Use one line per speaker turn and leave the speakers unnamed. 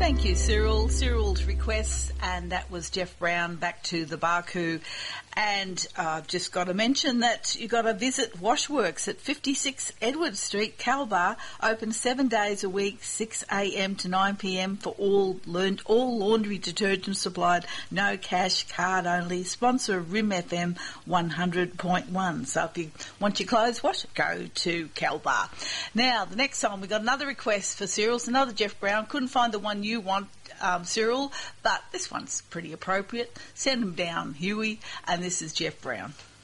Thank you, Cyril. Cyril's requests, and that was Jeff Brown, Back to the Baku. And I've just got to mention that you've got to visit Washworks at 56 Edward Street, Calbar, open 7 days a week, 6 a.m. to 9 p.m. for all laundry detergent supplied, no cash, card only, sponsor of RIM FM 100.1. So if you want your clothes washed, go to Calbar. Now, the next song, we've got another request for Cyril's, another Jeff Brown. Couldn't find the one you want, Cyril, but this one's pretty appropriate. Send them down, Huey, and this is Jeff Brown.